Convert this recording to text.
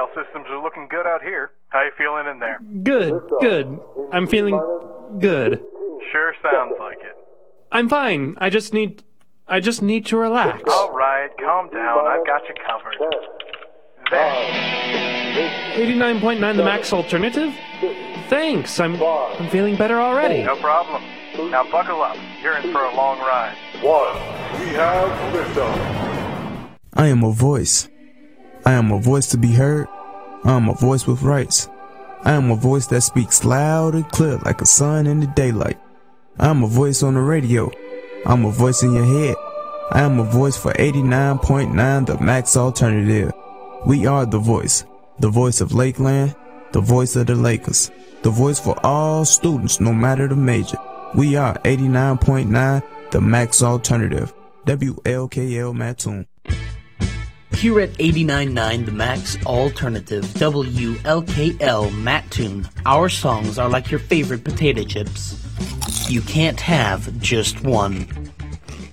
All systems are looking good out here. How you feeling in there? Good. I'm feeling good. Sure sounds like it. I'm fine. I just need to relax. All right, calm down. I've got you covered. There. 89.9 the max alternative? Thanks. I'm feeling better already. No problem. Now buckle up. You're in for a long ride. We have liftoff. I am a voice. I am a voice to be heard. I am a voice with rights. I am a voice that speaks loud and clear like a sun in the daylight. I am a voice on the radio. I'm a voice in your head. I am a voice for 89.9 the max alternative. We are the voice of Lakeland, the voice of the Lakers, the voice for all students no matter the major. We are 89.9 the max alternative. WLKL Mattoon. Here at 89.9 The Max Alternative, WLKL Mattoon, our songs are like your favorite potato chips. You can't have just one.